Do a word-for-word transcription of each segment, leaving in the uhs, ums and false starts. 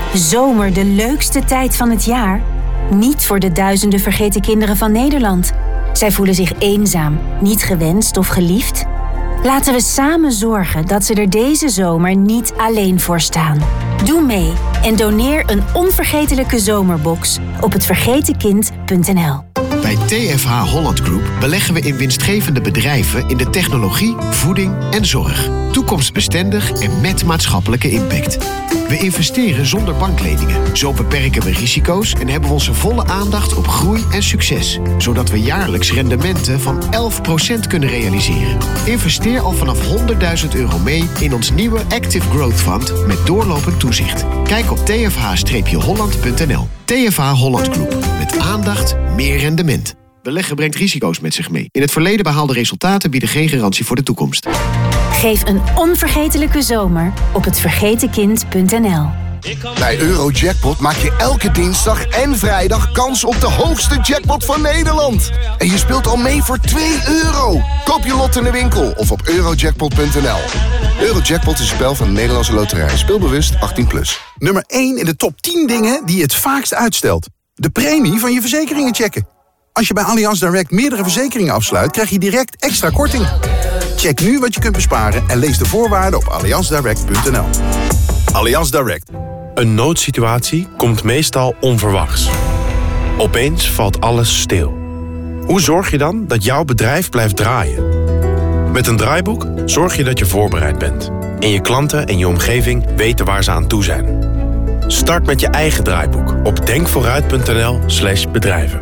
Zomer de leukste tijd van het jaar? Niet voor de duizenden vergeten kinderen van Nederland. Zij voelen zich eenzaam, niet gewenst of geliefd. Laten we samen zorgen dat ze er deze zomer niet alleen voor staan. Doe mee en doneer een onvergetelijke zomerbox op het vergeten kind punt n l. Bij T F H Holland Group beleggen we in winstgevende bedrijven in de technologie, voeding en zorg. Toekomstbestendig en met maatschappelijke impact. We investeren zonder bankleningen. Zo beperken we risico's en hebben we onze volle aandacht op groei en succes. Zodat we jaarlijks rendementen van elf procent kunnen realiseren. Investeer al vanaf honderdduizend euro mee in ons nieuwe Active Growth Fund met doorlopend toezicht. Kijk op t f h holland punt n l. T F H Holland Group. Met aandacht, meer rendement. Beleggen brengt risico's met zich mee. In het verleden behaalde resultaten bieden geen garantie voor de toekomst. Geef een onvergetelijke zomer op het vergeten kind punt n l. Bij Eurojackpot maak je elke dinsdag en vrijdag kans op de hoogste jackpot van Nederland. En je speelt al mee voor twee euro. Koop je lot in de winkel of op eurojackpot punt n l. Eurojackpot is een spel van de Nederlandse Loterij. Speelbewust achttien plus. Nummer één in de top tien dingen die je het vaakst uitstelt. De premie van je verzekeringen checken. Als je bij Allianz Direct meerdere verzekeringen afsluit, krijg je direct extra korting. Check nu wat je kunt besparen en lees de voorwaarden op allianz direct punt n l. Allianz Direct. Een noodsituatie komt meestal onverwachts. Opeens valt alles stil. Hoe zorg je dan dat jouw bedrijf blijft draaien? Met een draaiboek zorg je dat je voorbereid bent. En je klanten en je omgeving weten waar ze aan toe zijn. Start met je eigen draaiboek op denkvooruit punt n l slash bedrijven.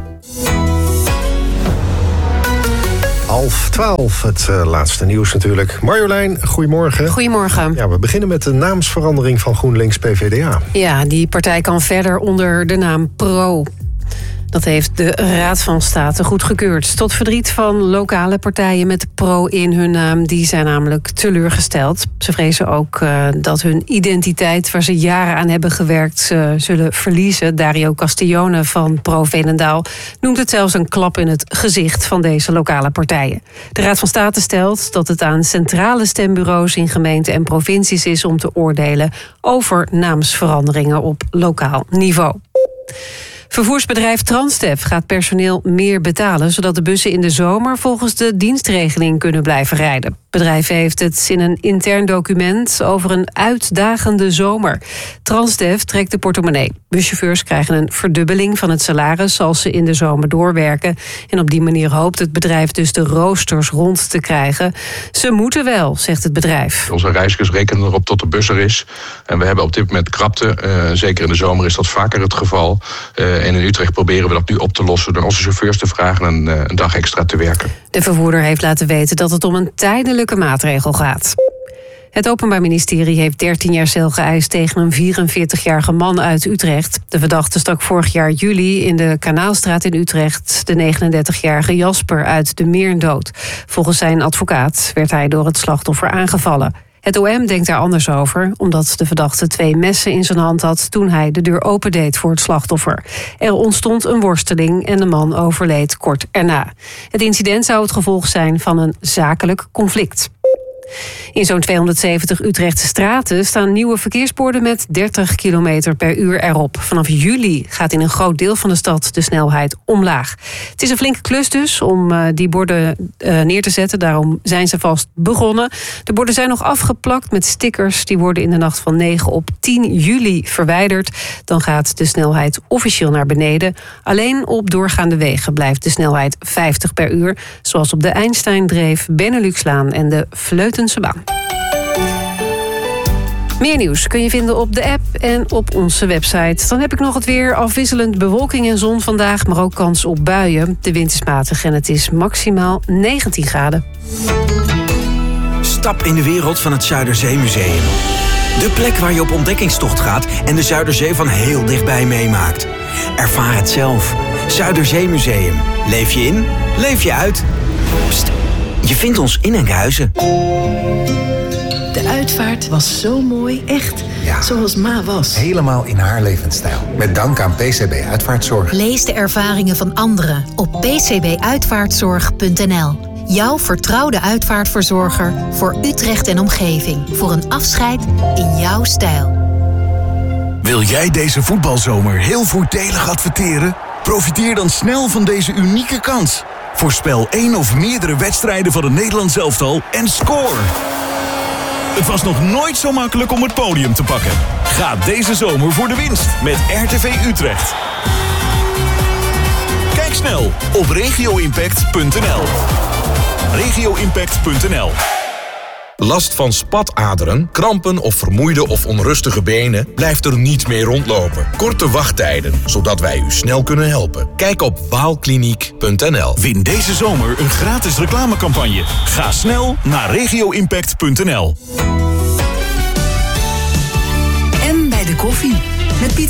Half twaalf, het uh, laatste nieuws natuurlijk. Marjolein, goedemorgen. Goedemorgen. Ja, we beginnen met de naamsverandering van GroenLinks P V D A. Ja, die partij kan verder onder de naam Pro. Dat heeft de Raad van State goedgekeurd. Tot verdriet van lokale partijen met Pro in hun naam. Die zijn namelijk teleurgesteld. Ze vrezen ook uh, dat hun identiteit, waar ze jaren aan hebben gewerkt, uh, zullen verliezen. Dario Castiglione van Pro Veenendaal noemt het zelfs een klap in het gezicht van deze lokale partijen. De Raad van State stelt dat het aan centrale stembureaus in gemeenten en provincies is om te oordelen over naamsveranderingen op lokaal niveau. Vervoersbedrijf Transdev gaat personeel meer betalen, zodat de bussen in de zomer volgens de dienstregeling kunnen blijven rijden. Het bedrijf heeft het in een intern document over een uitdagende zomer. Transdev trekt de portemonnee. Buschauffeurs krijgen een verdubbeling van het salaris als ze in de zomer doorwerken. En op die manier hoopt het bedrijf dus de roosters rond te krijgen. Ze moeten wel, zegt het bedrijf. Onze reizigers rekenen erop tot de bus er is. En we hebben op dit moment krapte. Uh, zeker in de zomer is dat vaker het geval. Uh, en in Utrecht proberen we dat nu op te lossen door onze chauffeurs te vragen een, uh, een dag extra te werken. De vervoerder heeft laten weten dat het om een tijdelijke maatregel gaat. Het Openbaar Ministerie heeft dertien jaar cel geëist tegen een vierenveertigjarige man uit Utrecht. De verdachte stak vorig jaar juli in de Kanaalstraat in Utrecht de negenendertigjarige Jasper uit de Meern dood. Volgens zijn advocaat werd hij door het slachtoffer aangevallen. Het O M denkt daar anders over, omdat de verdachte twee messen in zijn hand had toen hij de deur opendeed voor het slachtoffer. Er ontstond een worsteling en de man overleed kort erna. Het incident zou het gevolg zijn van een zakelijk conflict. In zo'n tweehonderdzeventig Utrechtse straten staan nieuwe verkeersborden met dertig kilometer per uur erop. Vanaf juli gaat in een groot deel van de stad de snelheid omlaag. Het is een flinke klus dus om uh, die borden uh, neer te zetten. Daarom zijn ze vast begonnen. De borden zijn nog afgeplakt met stickers. Die worden in de nacht van negen op tien juli verwijderd. Dan gaat de snelheid officieel naar beneden. Alleen op doorgaande wegen blijft de snelheid vijftig per uur. Zoals op de Einsteindreef, Beneluxlaan en de Vleuten. Meer nieuws kun je vinden op de app en op onze website. Dan heb ik nog het weer. Afwisselend bewolking en zon vandaag, maar ook kans op buien. De wind is matig en het is maximaal negentien graden. Stap in de wereld van het Zuiderzeemuseum. De plek waar je op ontdekkingstocht gaat en de Zuiderzee van heel dichtbij meemaakt. Ervaar het zelf. Zuiderzeemuseum. Leef je in, leef je uit. Pst, je vindt ons in Enkhuizen. De uitvaart was zo mooi, echt ja, zoals Ma was. Helemaal in haar levensstijl. Met dank aan P C B Uitvaartzorg. Lees de ervaringen van anderen op p c b uitvaartzorg punt n l. Jouw vertrouwde uitvaartverzorger voor Utrecht en omgeving. Voor een afscheid in jouw stijl. Wil jij deze voetbalzomer heel voordelig adverteren? Profiteer dan snel van deze unieke kans. Voorspel één of meerdere wedstrijden van het Nederlands elftal en score. Het was nog nooit zo makkelijk om het podium te pakken. Ga deze zomer voor de winst met R T V Utrecht. Kijk snel op regio impact punt n l. regio impact punt n l. Last van spataderen, krampen of vermoeide of onrustige benen? Blijft er niet meer rondlopen. Korte wachttijden, zodat wij u snel kunnen helpen. Kijk op waalkliniek punt n l. Win deze zomer een gratis reclamecampagne. Ga snel naar regio impact punt n l. En bij de koffie met Pieter